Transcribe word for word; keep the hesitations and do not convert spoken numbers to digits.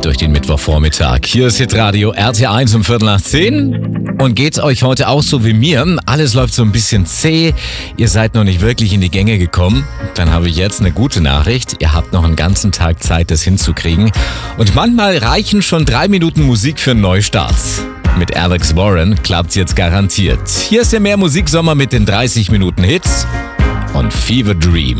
durch den Mittwochvormittag. Hier ist Hitradio R T eins um Viertel nach zehn. Und geht's euch heute auch so wie mir? Alles läuft so ein bisschen zäh. Ihr seid noch nicht wirklich in die Gänge gekommen. Dann habe ich jetzt eine gute Nachricht. Ihr habt noch einen ganzen Tag Zeit, das hinzukriegen. Und manchmal reichen schon drei Minuten Musik für einen Neustart. Mit Alex Warren klappt's jetzt garantiert. Hier ist der Mehr Musiksommer mit den dreißig Minuten Hits und Fever Dream.